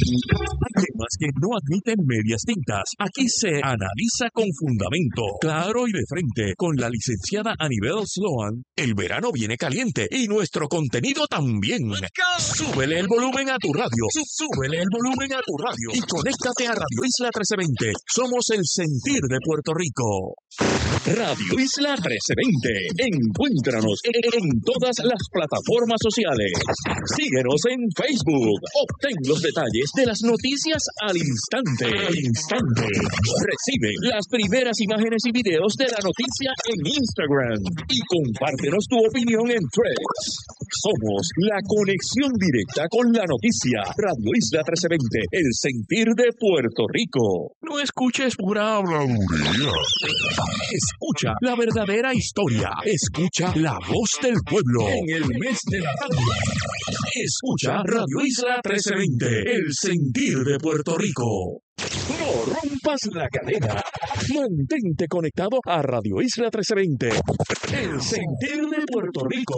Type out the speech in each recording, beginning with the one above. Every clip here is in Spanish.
Temas que no admiten medias tintas. Aquí se analiza con fundamento, claro y de frente. Con la licenciada Anibel Sloan, el verano viene caliente y nuestro contenido también. Súbele el volumen a tu radio. Súbele el volumen a tu radio. Y conéctate a Radio Isla 1320. Somos el sentir de Puerto Rico. Radio Isla 1320. Encuéntranos en todas las plataformas sociales. Síguenos en Facebook. Obtén los detalles de las noticias al instante. Recibe las primeras imágenes y videos de la noticia en Instagram. Y compártenos tu opinión en Threads. Somos la conexión directa con la noticia. Radio Isla 1320. El sentir de Puerto Rico. No escuches pura habladuría. Escucha la verdadera historia. Escucha la voz del pueblo. En el mes de la radio. Escucha Radio Isla 1320. El sentir de Puerto Rico. No rompas la cadena. Mantente conectado a Radio Isla 1320. El sentir de Puerto Rico.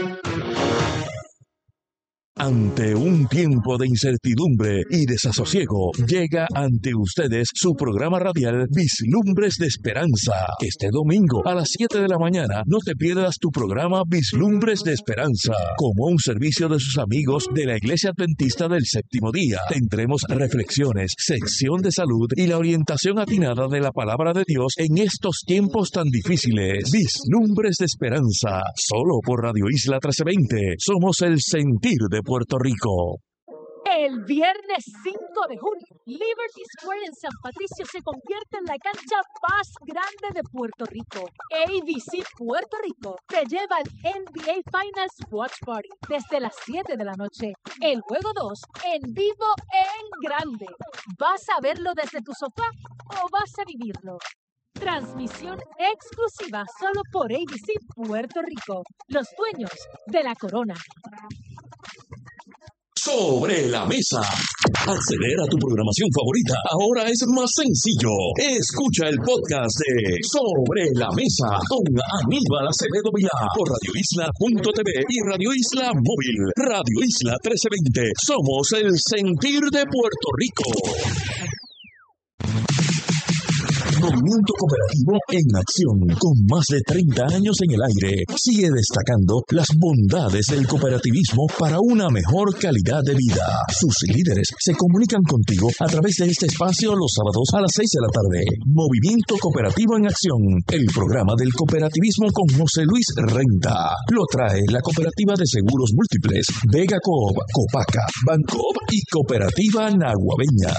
Ante un tiempo de incertidumbre y desasosiego, llega ante ustedes su programa radial Vislumbres de Esperanza. Este domingo a las 7 de la mañana no te pierdas tu programa Vislumbres de Esperanza, como un servicio de sus amigos de la Iglesia Adventista del Séptimo Día. Tendremos reflexiones, sección de salud y la orientación atinada de la Palabra de Dios en estos tiempos tan difíciles. Vislumbres de Esperanza, solo por Radio Isla 1320. Somos el sentir de Puerto Rico. El viernes 5 de junio, Liberty Square en San Patricio se convierte en la cancha más grande de Puerto Rico. ABC Puerto Rico te lleva al NBA Finals Watch Party desde las 7 de la noche. El juego 2 en vivo en grande. ¿Vas a verlo desde tu sofá o vas a vivirlo? Transmisión exclusiva solo por ABC Puerto Rico, los dueños de la corona. Sobre la mesa. Acceder a tu programación favorita ahora es más sencillo. Escucha el podcast de Sobre la Mesa con Aníbal Acevedo Vilá por radioisla.tv y Radio Isla Móvil. Radio Isla 1320. Somos el sentir de Puerto Rico. Movimiento Cooperativo en acción, con más de 30 años en el aire, sigue destacando las bondades del cooperativismo para una mejor calidad de vida. Sus líderes se comunican contigo a través de este espacio los sábados a las 6 de la tarde. Movimiento Cooperativo en acción, el programa del cooperativismo con José Luis Renta. Lo trae la Cooperativa de Seguros Múltiples, Vega Coop, Copaca, Bancoop y Cooperativa Naguabeña.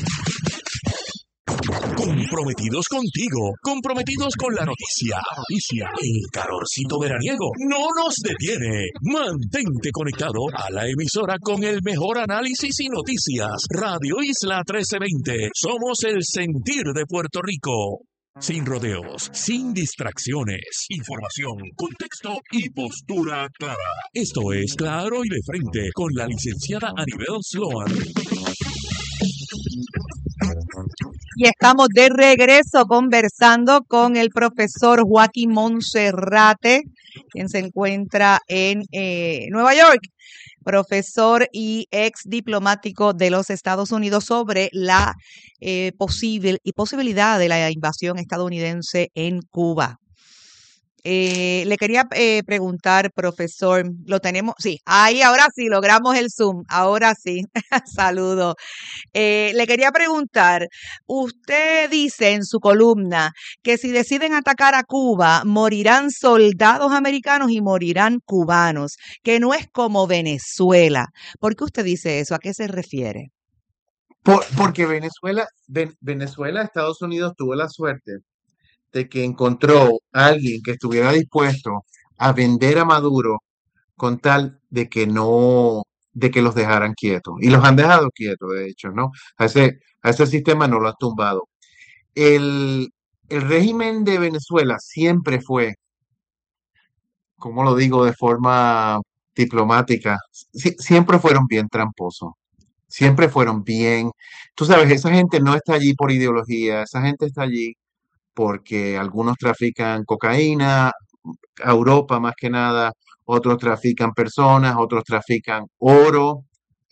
Comprometidos contigo, comprometidos con la noticia. El calorcito veraniego no nos detiene. Mantente conectado a la emisora con el mejor análisis y noticias. Radio Isla 1320. Somos el sentir de Puerto Rico. Sin rodeos, sin distracciones, información, contexto y postura clara. Esto es Claro y de Frente con la licenciada Anibel Sloan. Y estamos de regreso conversando con el profesor Joaquín Monserrate, quien se encuentra en Nueva York, profesor y ex diplomático de los Estados Unidos, sobre la posibilidad de la invasión estadounidense en Cuba. Le quería preguntar, profesor, lo tenemos, sí, ahí ahora sí, logramos el Zoom, ahora sí, saludo. Le quería preguntar, usted dice en su columna que si deciden atacar a Cuba, morirán soldados americanos y morirán cubanos, que no es como Venezuela. ¿Por qué usted dice eso? ¿A qué se refiere? Porque Venezuela, Estados Unidos tuvo la suerte de que encontró a alguien que estuviera dispuesto a vender a Maduro con tal de que los dejaran quietos. Y los han dejado quietos, de hecho, ¿no? A ese sistema no lo han tumbado. El régimen de Venezuela siempre fue, como lo digo de forma diplomática, siempre fueron bien tramposos. Siempre fueron bien. Tú sabes, esa gente no está allí por ideología, esa gente está allí porque algunos trafican cocaína, a Europa más que nada, otros trafican personas, otros trafican oro,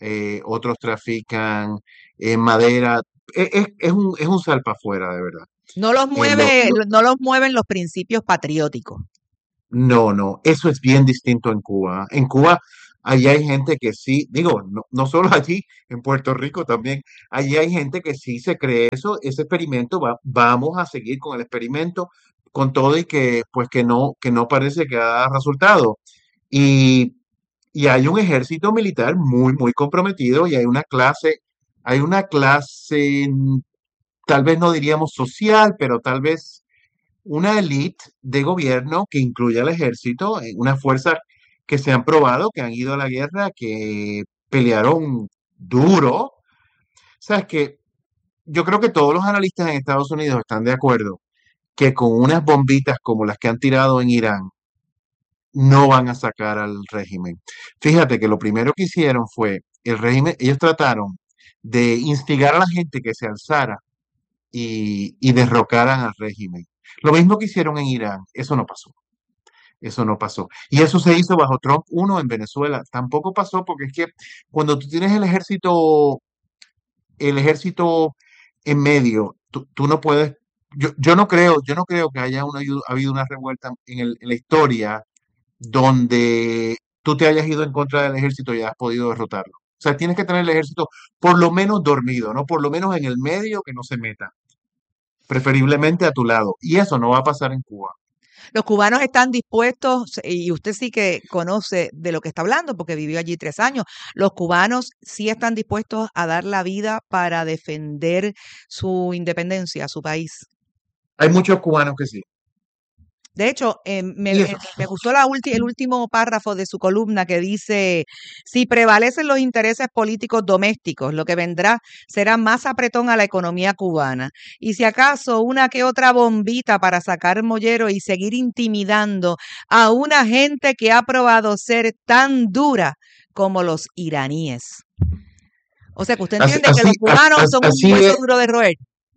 otros trafican madera. Es un salpa afuera, de verdad. No los Eh, lo- mueve, lo- no los mueven los principios patrióticos. no, no, eso es bien distinto en Cuba. En Cuba, allí hay gente que sí, digo, no, no solo allí, en Puerto Rico también, allí hay gente que sí se cree eso, ese experimento, vamos a seguir con el experimento, con todo y que, pues, que no parece que ha resultado. Y, y hay un ejército militar muy, muy comprometido y hay una clase, tal vez no diríamos social, pero tal vez una élite de gobierno que incluye al ejército, una fuerza que se han probado, que han ido a la guerra, que pelearon duro. Sabes que yo creo que todos los analistas en Estados Unidos están de acuerdo que con unas bombitas como las que han tirado en Irán, no van a sacar al régimen. Fíjate que lo primero que hicieron fue, el régimen, ellos trataron de instigar a la gente que se alzara y derrocaran al régimen. Lo mismo que hicieron en Irán, eso no pasó. Eso no pasó. Y eso se hizo bajo Trump uno en Venezuela. Tampoco pasó porque es que cuando tú tienes el ejército en medio, tú no puedes, yo no creo que haya habido una revuelta en la historia donde tú te hayas ido en contra del ejército y has podido derrotarlo. O sea, tienes que tener el ejército por lo menos dormido, ¿no? Por lo menos en el medio que no se meta, preferiblemente a tu lado. Y eso no va a pasar en Cuba. Los cubanos están dispuestos, y usted sí que conoce de lo que está hablando porque vivió allí 3 años, los cubanos sí están dispuestos a dar la vida para defender su independencia, su país. Hay muchos cubanos que sí. De hecho, Y eso, me gustó el último párrafo de su columna que dice, si prevalecen los intereses políticos domésticos, lo que vendrá será más apretón a la economía cubana. Y si acaso una que otra bombita para sacar mollero y seguir intimidando a una gente que ha probado ser tan dura como los iraníes. O sea que usted así, entiende que los cubanos son un hueso es, duro de roer.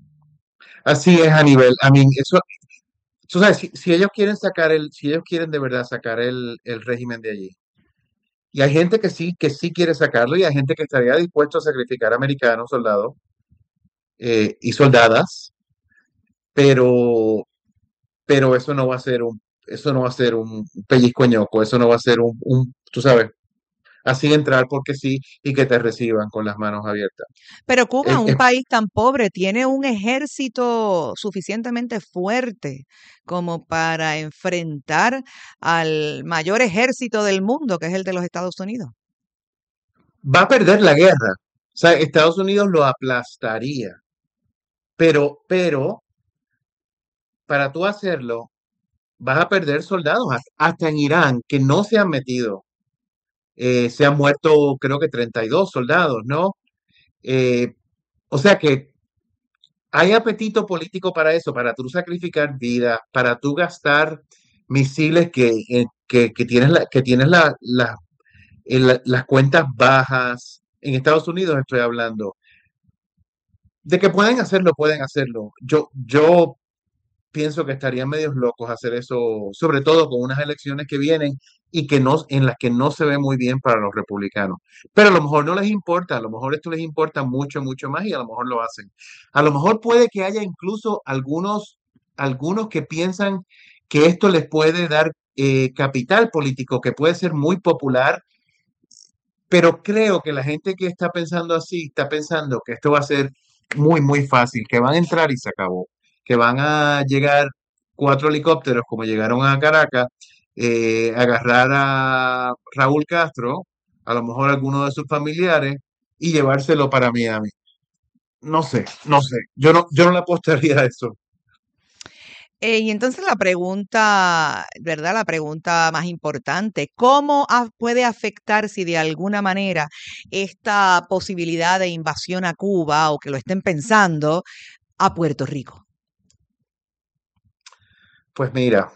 así es a nivel, a mí, eso, tú sabes, si ellos quieren si ellos quieren de verdad sacar el régimen de allí, y hay gente que sí quiere sacarlo, y hay gente que estaría dispuesto a sacrificar americanos, soldados y soldadas, pero, pero eso no va a ser un pellizco ñoco, eso no va a ser tú sabes, así entrar porque sí, y que te reciban con las manos abiertas. Pero Cuba, Es- un es- país tan pobre, tiene un ejército suficientemente fuerte como para enfrentar al mayor ejército del mundo, que es el de los Estados Unidos. Va a perder la guerra. O sea, Estados Unidos lo aplastaría, pero para tú hacerlo, vas a perder soldados, hasta en Irán, que no se han metido. Se han muerto, creo que 32 soldados, ¿no? Eh, o sea que hay apetito político para eso, para tú sacrificar vidas, para tú gastar misiles que tienes las cuentas bajas. En Estados Unidos estoy hablando. De que pueden hacerlo. Yo pienso que estarían medios locos hacer eso, sobre todo con unas elecciones que vienen y en las que no se ve muy bien para los republicanos. Pero a lo mejor no les importa, a lo mejor esto les importa mucho, mucho más y a lo mejor lo hacen. A lo mejor puede que haya incluso algunos que piensan que esto les puede dar capital político, que puede ser muy popular, pero creo que la gente que está pensando así, está pensando que esto va a ser muy, muy fácil, que van a entrar y se acabó, que van a llegar 4 helicópteros como llegaron a Caracas, agarrar a Raúl Castro, a lo mejor alguno de sus familiares, y llevárselo para Miami. No sé, no sé. Yo no le apostaría a eso. Y entonces la pregunta, ¿verdad? La pregunta más importante, ¿cómo puede afectar si de alguna manera esta posibilidad de invasión a Cuba o que lo estén pensando a Puerto Rico? Pues mira,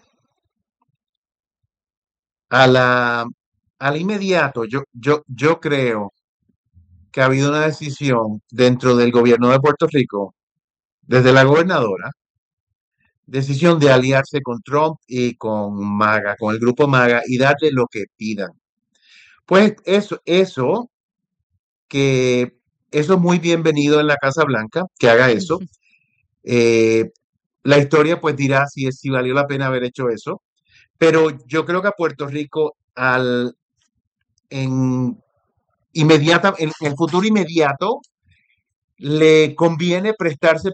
a la, al inmediato, yo creo que ha habido una decisión dentro del gobierno de Puerto Rico, desde la gobernadora, decisión de aliarse con Trump y con MAGA, con el grupo MAGA y darle lo que pidan. Pues eso que eso es muy bienvenido en la Casa Blanca, que haga eso. Eh, la historia pues dirá si valió la pena haber hecho eso, pero yo creo que a Puerto Rico en en el futuro inmediato le conviene prestarse